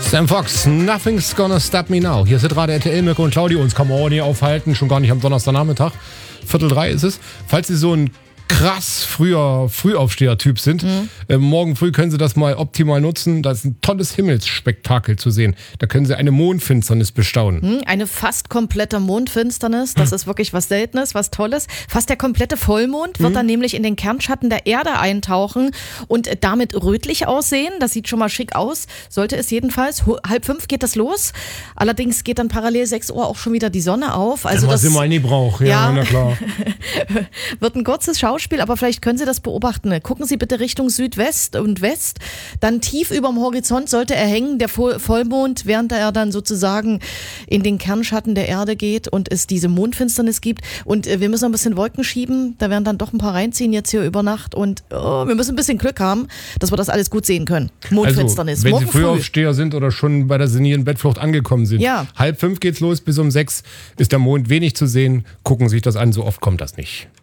Sam Fox, Nothing's Gonna Stop Me Now. Hier sind gerade RTL, Mirko und Claudio. Uns kann man auch nicht aufhalten, schon gar nicht am Donnerstagnachmittag. 2:45 ist es. Falls Sie so ein krass Frühaufsteher-Typ sind, morgen früh können Sie das mal optimal nutzen. Da ist ein tolles Himmelsspektakel zu sehen. Da können Sie eine Mondfinsternis bestaunen. Eine fast komplette Mondfinsternis, das ist wirklich was Seltenes, was Tolles. Fast der komplette Vollmond wird dann nämlich in den Kernschatten der Erde eintauchen und damit rötlich aussehen. Das sieht schon mal schick aus, sollte es jedenfalls. 4:30 geht das los. Allerdings geht dann parallel 6 Uhr auch schon wieder die Sonne auf. Also was immer nie braucht, ja, na klar. Wird ein kurzes Schauspiel, aber vielleicht können Sie das beobachten. Gucken Sie bitte Richtung Südwest und West. Dann tief über dem Horizont sollte er hängen, der Vollmond, während er dann sozusagen in den Kernschatten der Erde geht und es diese Mondfinsternis gibt. Und wir müssen ein bisschen Wolken schieben. Da werden dann doch ein paar reinziehen jetzt hier über Nacht. Und wir müssen ein bisschen Glück haben, dass wir das alles gut sehen können. Mondfinsternis. Also, wenn morgen Sie Frühaufsteher sind oder schon bei der senilen Bettflucht angekommen sind. Ja. 4:30 geht's los, bis um 6 ist der Mond wenig zu sehen. Gucken Sie sich das an, so oft kommt das nicht.